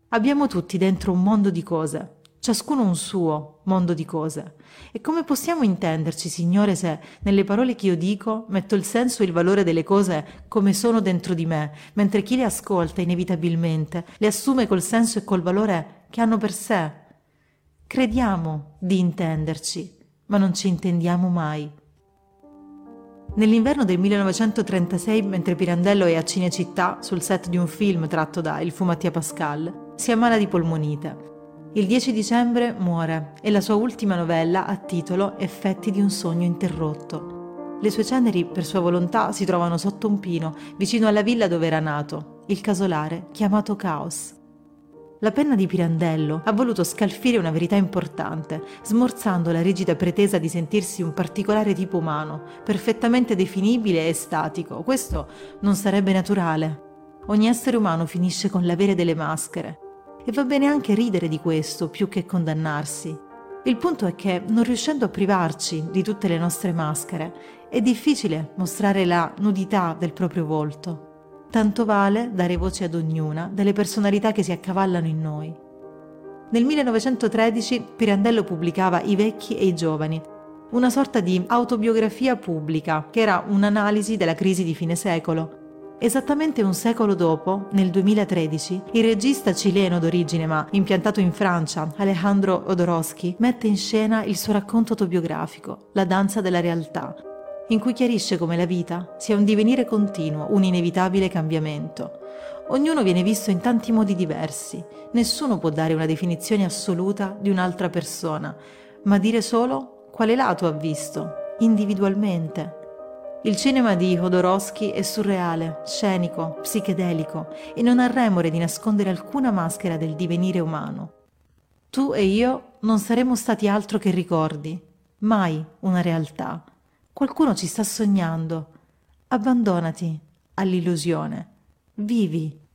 Abbiamo tutti dentro un mondo di cose, ciascuno un suo mondo di cose. E come possiamo intenderci, Signore, se nelle parole che io dico metto il senso e il valore delle cose come sono dentro di me, mentre chi le ascolta inevitabilmente le assume col senso e col valore che hanno per sé? Crediamo di intenderci, ma non ci intendiamo mai. Nell'inverno del 1936, mentre Pirandello è a Cinecittà, sul set di un film tratto da Il fu Mattia Pascal, si ammala di polmonite. Il 10 dicembre muore e la sua ultima novella ha titolo Effetti di un sogno interrotto. Le sue ceneri, per sua volontà, si trovano sotto un pino, vicino alla villa dove era nato, il casolare chiamato Caos. La penna di Pirandello ha voluto scalfire una verità importante, smorzando la rigida pretesa di sentirsi un particolare tipo umano, perfettamente definibile e statico. Questo non sarebbe naturale. Ogni essere umano finisce con l'avere delle maschere. E va bene anche ridere di questo, più che condannarsi. Il punto è che, non riuscendo a privarci di tutte le nostre maschere, è difficile mostrare la nudità del proprio volto. Tanto vale dare voce ad ognuna delle personalità che si accavallano in noi. Nel 1913 Pirandello pubblicava I vecchi e i giovani, una sorta di autobiografia pubblica che era un'analisi della crisi di fine secolo. Esattamente un secolo dopo, nel 2013, il regista cileno d'origine ma impiantato in Francia, Alejandro Jodorowsky, mette in scena il suo racconto autobiografico, La danza della realtà, in cui chiarisce come la vita sia un divenire continuo, un inevitabile cambiamento. Ognuno viene visto in tanti modi diversi, nessuno può dare una definizione assoluta di un'altra persona, ma dire solo quale lato ha visto, individualmente. Il cinema di Jodorowsky è surreale, scenico, psichedelico e non ha remore di nascondere alcuna maschera del divenire umano. Tu e io non saremo stati altro che ricordi, mai una realtà. Qualcuno ci sta sognando. Abbandonati all'illusione. Vivi.